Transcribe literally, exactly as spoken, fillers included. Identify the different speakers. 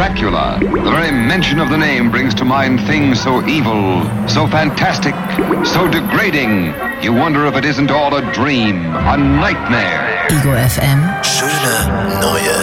Speaker 1: Dracula. The very mention of the name brings to mind things so evil, so fantastic, so degrading. You wonder if it isn't all a dream, a nightmare.
Speaker 2: Ego F M.
Speaker 3: Schöne neue